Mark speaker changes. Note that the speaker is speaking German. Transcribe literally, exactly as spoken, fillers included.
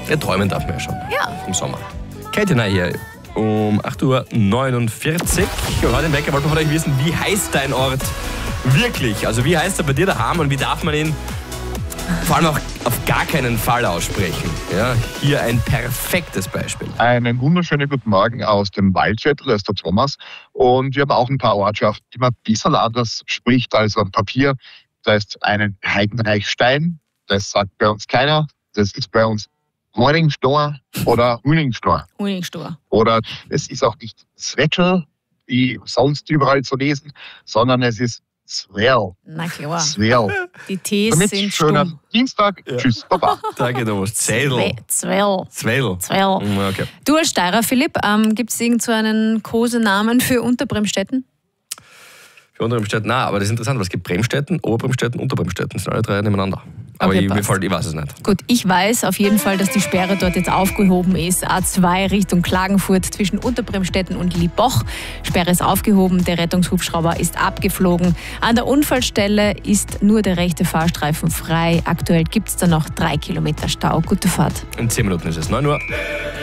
Speaker 1: Ja, träumen darf man ja schon.
Speaker 2: Ja.
Speaker 1: Im Sommer. Katie Ney hier um acht Uhr neunundvierzig. Heute im Wecker wollten wir von euch wissen, wie heißt dein Ort wirklich? Also wie heißt er bei dir daheim und wie darf man ihn vor allem auch auf gar keinen Fall aussprechen? Ja, hier ein perfektes Beispiel.
Speaker 3: Einen wunderschönen guten Morgen aus dem Waldviertel, da ist der Thomas. Und wir haben auch ein paar Ortschaften, die man ein bisschen anders spricht als am Papier. Da ist einen Heidenreichstein, das sagt bei uns keiner. Das ist bei uns Morningstor oder Huningstor.
Speaker 2: Huningstor.
Speaker 3: Oder es ist auch nicht Zwetschel, wie sonst überall zu lesen, sondern es ist Zwerl.
Speaker 2: Na klar.
Speaker 3: Zwerl.
Speaker 2: Die Ts
Speaker 3: Damit
Speaker 2: sind
Speaker 3: schöner
Speaker 2: stumm.
Speaker 3: Dienstag. Ja. Tschüss, Baba.
Speaker 1: Danke, Thomas. Zedl.
Speaker 2: Zwell.
Speaker 1: Zwedl.
Speaker 2: Zwell.
Speaker 1: Okay.
Speaker 2: Du als Steirer, Philipp, ähm, gibt es irgend so einen Kosenamen für Unterbremstetten?
Speaker 1: Für Unterbremstetten, nein, aber das ist interessant, weil es gibt Bremstetten, Oberbremstetten, Unterbremstetten, das sind alle drei nebeneinander. Aber
Speaker 2: Okay,
Speaker 1: ich, mir
Speaker 2: passt.
Speaker 1: fällt, ich weiß es nicht.
Speaker 2: Gut, ich weiß auf jeden Fall, dass die Sperre dort jetzt aufgehoben ist. A zwei Richtung Klagenfurt zwischen Unterbremstetten und Liebach. Sperre ist aufgehoben, der Rettungshubschrauber ist abgeflogen. An der Unfallstelle ist nur der rechte Fahrstreifen frei. Aktuell gibt es da noch drei Kilometer Stau. Gute Fahrt.
Speaker 1: In zehn Minuten ist es neun Uhr.